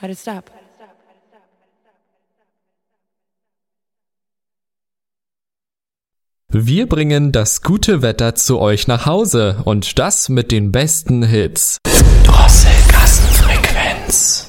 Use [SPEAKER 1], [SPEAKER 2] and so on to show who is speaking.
[SPEAKER 1] Cut it, stop.
[SPEAKER 2] Wir bringen das gute Wetter zu euch nach Hause und das mit den besten Hits.
[SPEAKER 3] Drosselkassenfrequenz.